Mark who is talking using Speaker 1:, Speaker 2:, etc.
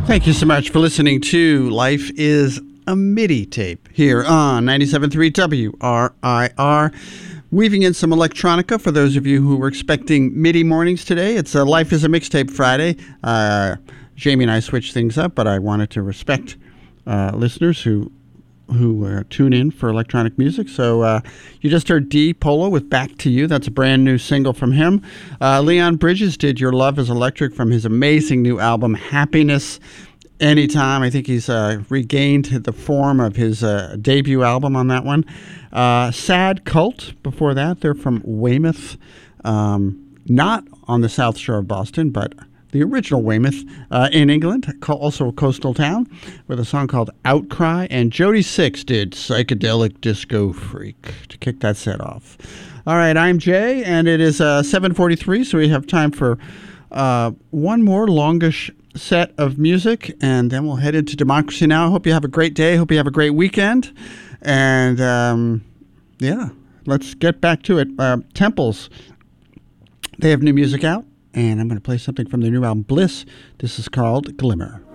Speaker 1: Thank you so much for listening to Life is a MIDI tape here on 97.3 WRIR. Weaving in some electronica for those of you who were expecting MIDI mornings today. It's Life is a Mixtape Friday. Jamie and I switched things up, but I wanted to respect listeners who tune in for electronic music. So you just heard D Polo with Back to You. That's a brand new single from him. Leon Bridges did Your Love is Electric from his amazing new album, Happiness Anytime. I think he's regained the form of his debut album on that one. Sad Cult before that. They're from Weymouth, not on the South Shore of Boston, but the original Weymouth in England, also a coastal town, with a song called Outcry. And Jody Six did Psychedelic Disco Freak to kick that set off. All right, I'm Jay, and it is 7:43, so we have time for one more longish set of music, and then we'll head into Democracy Now! I hope you have a great day. Hope you have a great weekend. And, let's get back to it. Temples, they have new music out. And I'm going to play something from their new album, Bliss. This is called Glimmer.